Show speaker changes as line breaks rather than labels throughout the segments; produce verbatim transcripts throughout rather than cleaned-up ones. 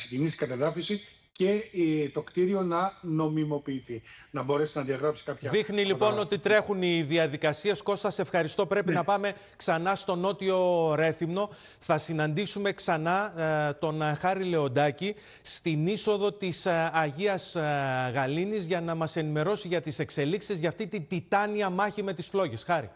ξεκινήσει η κατεδάφιση και το κτίριο να νομιμοποιηθεί, να μπορέσει να διαγράψει κάποια...
Δείχνει λοιπόν τα... ότι τρέχουν οι διαδικασίες. Κώστα, σε ευχαριστώ. Πρέπει ναι. να πάμε ξανά στο Νότιο Ρέθυμνο. Θα συναντήσουμε ξανά ε, τον Χάρη Λεοντάκη στην είσοδο της ε, Αγίας ε, Γαλήνης για να μας ενημερώσει για τις εξελίξεις για αυτή τη τιτάνια μάχη με τις φλόγες. Χάρη.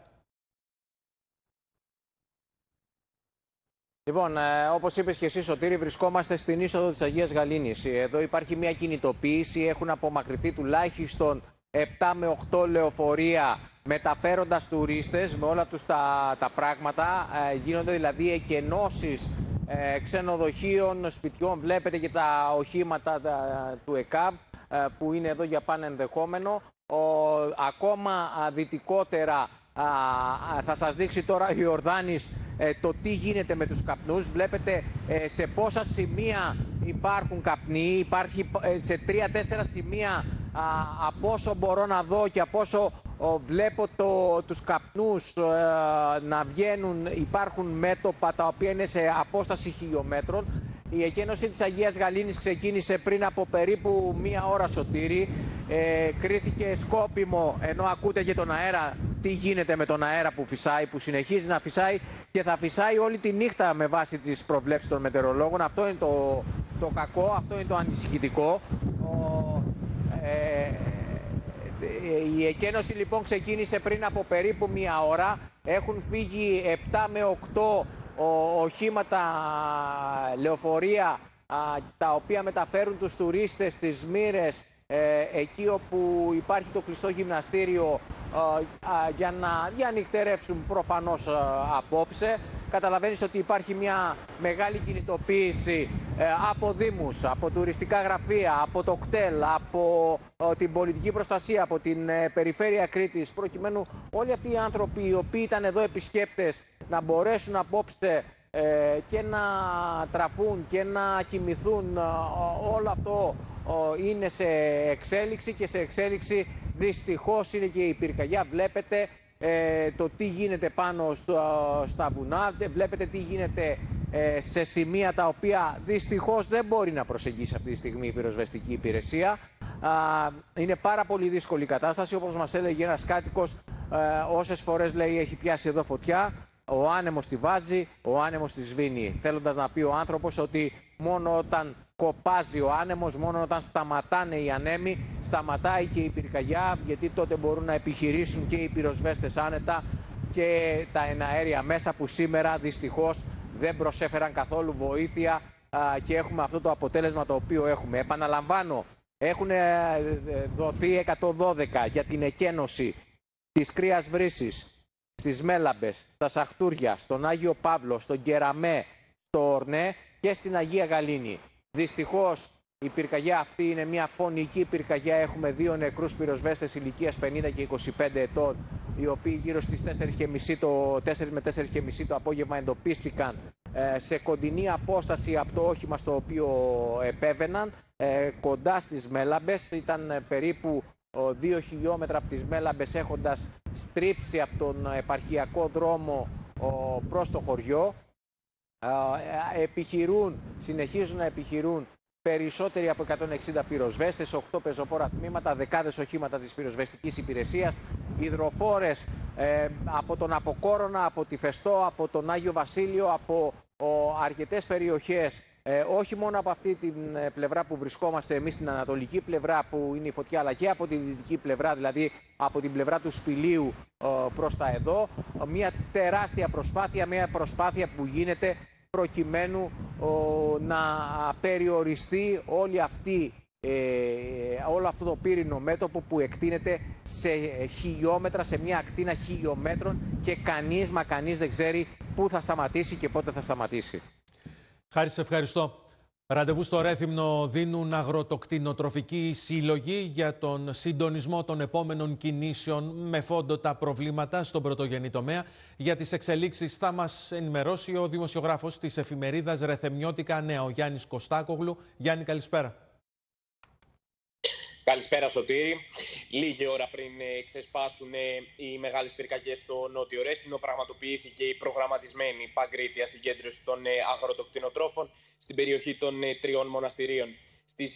Λοιπόν, ε, όπως είπες και εσύ, Σωτήρη, βρισκόμαστε στην είσοδο της Αγίας Γαλήνης. Εδώ υπάρχει μια κινητοποίηση, έχουν απομακρυνθεί τουλάχιστον επτά με οκτώ λεωφορεία μεταφέροντας τουρίστες με όλα τους τα, τα πράγματα. Ε, γίνονται δηλαδή εκενώσεις ε, ξενοδοχείων, σπιτιών. Βλέπετε και τα οχήματα τα, του ΕΚΑΒ ε, που είναι εδώ για πάνε ενδεχόμενο. Ο, ακόμα δυτικότερα Α, θα σας δείξει τώρα ο Ιορδάνης ε, το τι γίνεται με τους καπνούς. Βλέπετε ε, σε πόσα σημεία υπάρχουν καπνοί. Υπάρχει ε, σε τρία-τέσσερα σημεία α, από όσο μπορώ να δω και από όσο ο, βλέπω το, τους καπνούς ε, να βγαίνουν. Υπάρχουν μέτωπα τα οποία είναι σε απόσταση χιλιόμετρων. Η εκένωση της Αγίας Γαλήνης ξεκίνησε πριν από περίπου μία ώρα, Σωτήρη. Ε, κρίθηκε σκόπιμο, ενώ ακούτε και τον αέρα, τι γίνεται με τον αέρα που φυσάει, που συνεχίζει να φυσάει και θα φυσάει όλη τη νύχτα με βάση τις προβλέψεις των μετεωρολόγων. Αυτό είναι το, το κακό, αυτό είναι το ανησυχητικό. Ο, ε, η εκένωση λοιπόν ξεκίνησε πριν από περίπου μία ώρα. Έχουν φύγει επτά με οκτώ οχήματα, λεωφορεία, τα οποία μεταφέρουν τους τουρίστες στις Μύρες, εκεί όπου υπάρχει το κλειστό γυμναστήριο, για να διανυκτερεύσουν προφανώς απόψε. Καταλαβαίνεις ότι υπάρχει μια μεγάλη κινητοποίηση από δήμους, από τουριστικά γραφεία, από το κτέλ, από την πολιτική προστασία, από την περιφέρεια Κρήτης, προκειμένου όλοι αυτοί οι άνθρωποι οι οποίοι ήταν εδώ επισκέπτες να μπορέσουν απόψε και να τραφούν και να κοιμηθούν. Όλο αυτό είναι σε εξέλιξη και σε εξέλιξη δυστυχώς είναι και η πυρκαγιά. Βλέπετε ε, το τι γίνεται πάνω στο, στα βουνά, βλέπετε τι γίνεται ε, σε σημεία τα οποία δυστυχώς δεν μπορεί να προσεγγίσει αυτή τη στιγμή η πυροσβεστική υπηρεσία. Α, είναι πάρα πολύ δύσκολη η κατάσταση, όπως μας έλεγε ένας κάτοικος, ε, όσες φορές λέει έχει πιάσει εδώ φωτιά, ο άνεμος τη βάζει, ο άνεμος τη σβήνει. Θέλοντας να πει ο άνθρωπος ότι μόνο όταν κοπάζει ο άνεμος, μόνο όταν σταματάνε οι ανέμοι, σταματάει και η πυρκαγιά, γιατί τότε μπορούν να επιχειρήσουν και οι πυροσβέστες άνετα και τα εναέρια μέσα που σήμερα δυστυχώς δεν προσέφεραν καθόλου βοήθεια α, και έχουμε αυτό το αποτέλεσμα το οποίο έχουμε. Επαναλαμβάνω, έχουν δοθεί εκατόν δώδεκα για την εκένωση της Κρύας Βρύσης, στις Μέλαμπες, στα Σαχτούρια, στον Άγιο Παύλο, στον Κεραμέ, στο Ορνέ και στην Αγία Γαλήνη. Δυστυχώς η πυρκαγιά αυτή είναι μια φωνική πυρκαγιά. Έχουμε δύο νεκρούς πυροσβέστες ηλικίας πενήντα και είκοσι πέντε ετών, οι οποίοι γύρω στις τέσσερις και μισή το, τέσσερις με τέσσερις και μισή το απόγευμα εντοπίστηκαν ε, σε κοντινή απόσταση από το όχημα στο οποίο επέβαιναν, ε, κοντά στις Μέλαμπες. Ήταν ε, περίπου ε, δύο χιλιόμετρα από τις Μέλαμπες, έχοντας στρίψει από τον επαρχιακό δρόμο ε, προς το χωριό. Επιχειρούν, συνεχίζουν να επιχειρούν περισσότεροι από εκατόν εξήντα πυροσβέστες, οκτώ πεζοπόρα τμήματα, δεκάδες οχήματα της πυροσβεστικής υπηρεσίας, υδροφόρες ε, από τον Αποκόρονα, από τη Φεστό, από τον Άγιο Βασίλειο, από ο, αρκετές περιοχές, ε, όχι μόνο από αυτή την πλευρά που βρισκόμαστε εμείς, την ανατολική πλευρά που είναι η φωτιά, αλλά και από τη δυτική πλευρά, δηλαδή από την πλευρά του Σπηλίου ε, προς τα εδώ. Μια τεράστια προσπάθεια, μια προσπάθεια που γίνεται προκειμένου ο, να περιοριστεί όλη αυτή, ε, όλο αυτό το πύρινο μέτωπο που εκτείνεται σε χιλιόμετρα, σε μια ακτίνα χιλιόμετρων και κανείς μα κανείς δεν ξέρει πού θα σταματήσει και πότε θα σταματήσει.
Χάρη, σε ευχαριστώ. Ραντεβού στο Ρέθυμνο δίνουν αγροτοκτηνοτροφικοί σύλλογοι για τον συντονισμό των επόμενων κινήσεων με φόντο τα προβλήματα στον πρωτογενή τομέα. Για τις εξελίξεις θα μας ενημερώσει ο δημοσιογράφος της εφημερίδας Ρεθεμνιώτικα Νέα, ο Γιάννης Κωστάκογλου. Γιάννη, καλησπέρα.
Καλησπέρα Σωτήρη. Λίγη ώρα πριν ξεσπάσουν οι μεγάλες πυρκαγιές στο Νότιο Ρέθυμνο, πραγματοποιήθηκε η προγραμματισμένη παγκρίτια συγκέντρωση των αγροτοκτηνοτρόφων στην περιοχή των Τριών Μοναστηρίων. Στις